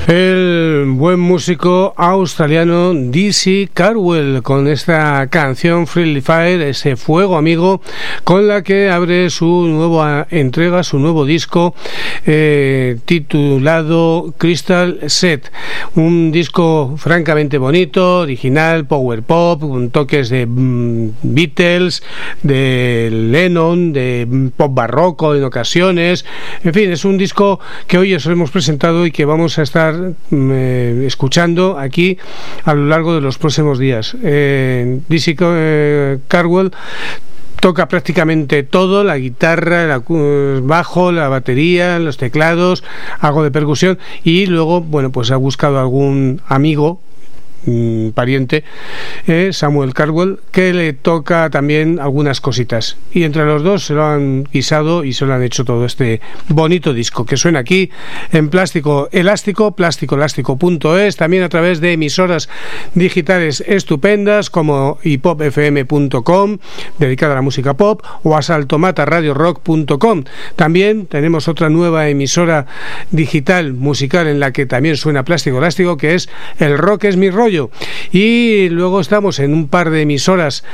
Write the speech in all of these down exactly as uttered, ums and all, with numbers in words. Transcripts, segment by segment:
El buen músico australiano Dizzy Cardwell con esta canción Friendly Fire, ese fuego amigo, con la que abre su nueva entrega, su nuevo disco eh, titulado Crystal Set, un disco francamente bonito, original, power pop, con toques de mm, Beatles, de Lennon, de mm, pop barroco en ocasiones. En fin, es un disco que hoy os hemos presentado y que vamos a estar eh, escuchando aquí a lo largo de los próximos días. eh, Dizzy eh, Cardwell toca prácticamente todo: la guitarra, el bajo, la batería, los teclados, algo de percusión, y luego, bueno, pues ha buscado algún amigo, pariente, eh, Samuel Cardwell, que le toca también algunas cositas, y entre los dos se lo han guisado y se lo han hecho todo este bonito disco que suena aquí en Plástico Elástico, plástico elástico punto es, también a través de emisoras digitales estupendas como hipop f m punto com, dedicada a la música pop, o asaltomata radio rock punto com. También tenemos otra nueva emisora digital musical en la que también suena Plástico Elástico, que es El Rock es mi rollo. Y luego estamos en un par de emisoras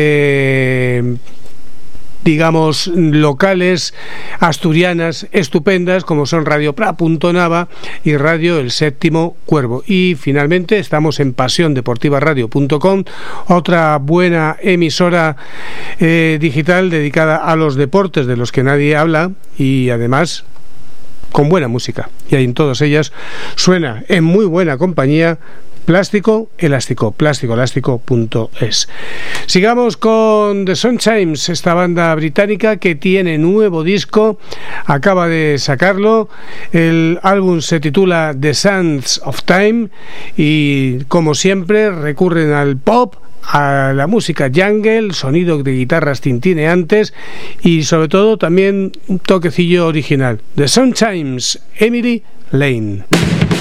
eh, digamos locales asturianas estupendas, como son Radio Pra punto Nava y Radio El Séptimo Cuervo. Y finalmente estamos en pasión deportiva radio punto com, otra buena emisora eh, digital dedicada a los deportes de los que nadie habla, y además con buena música, y ahí en todas ellas suena en muy buena compañía Plástico Elástico, plástico elástico punto es. Sigamos con The Sunchimes, esta banda británica que tiene nuevo disco, acaba de sacarlo. El álbum se titula The Sands of Time y, como siempre, recurren al pop, a la música jungle, sonido de guitarras tintineantes y sobre todo también un toquecillo original. The Sunchimes, Emily Lane.